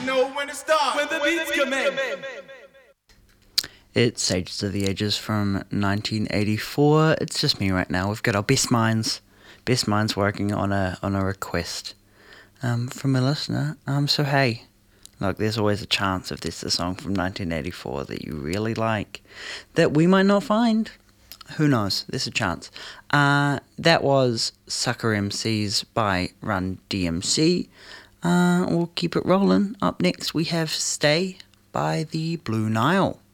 know when to start. When the beats come in. It's Sages of the Ages from 1984. It's just me right now. We've got our best minds working on a request from a listener. So hey, look, there's always a chance if there's a song from 1984 that you really like that we might not find. Who knows? There's a chance. That was Sucker MCs by Run DMC. We'll keep it rolling. Up next we have Stay by the Blue Nile.